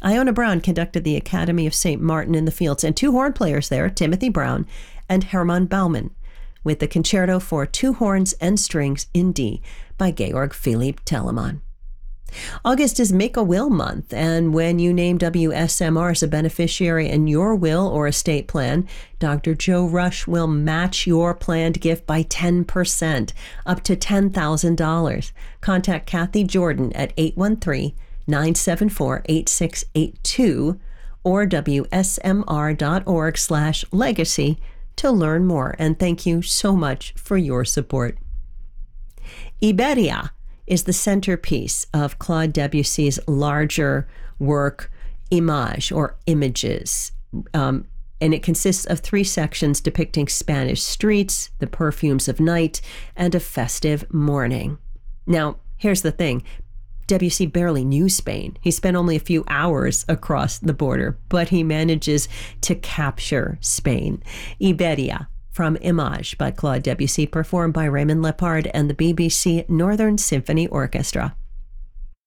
Iona Brown conducted the Academy of St. Martin in the Fields, and 2 horn players there, Timothy Brown and Hermann Baumann, with the concerto for 2 horns and strings in D by Georg Philipp Telemann. August is Make a Will Month, and when you name WSMR as a beneficiary in your will or estate plan, Dr. Joe Rush will match your planned gift by 10%, up to $10,000. Contact Kathy Jordan at 813-974-8682 or WSMR.org/legacy to learn more. And thank you so much for your support. Iberia is the centerpiece of Claude Debussy's larger work, Image, or Images. And it consists of 3 sections depicting Spanish streets, the perfumes of night, and a festive morning. Now, here's the thing. Debussy barely knew Spain. He spent only a few hours across the border, but he manages to capture Spain. Iberia, from Image by Claude Debussy, performed by Raymond Lepard and the BBC Northern Symphony Orchestra.